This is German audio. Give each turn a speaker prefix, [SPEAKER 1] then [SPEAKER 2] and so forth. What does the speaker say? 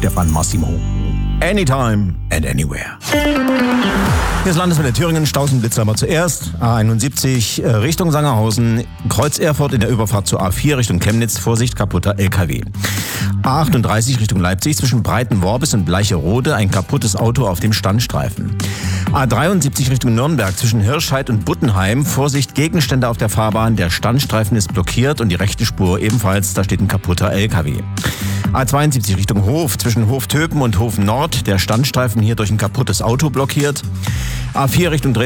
[SPEAKER 1] Stefan Massimo. Anytime and anywhere. Hier ist Landeswelle Thüringen, Staus und Blitzer aber zuerst. A71 Richtung Sangerhausen, Kreuz Erfurt in der Überfahrt zur A4 Richtung Chemnitz, Vorsicht, kaputter LKW. A38 Richtung Leipzig zwischen Breitenworbis und Bleicherode, ein kaputtes Auto auf dem Standstreifen. A73 Richtung Nürnberg zwischen Hirscheid und Buttenheim, Vorsicht, Gegenstände auf der Fahrbahn, der Standstreifen ist blockiert und die rechte Spur ebenfalls, da steht ein kaputter LKW. A72 Richtung Hof, zwischen Hoftöpen und Hof Nord, der Standstreifen hier durch ein kaputtes Auto blockiert. A4 Richtung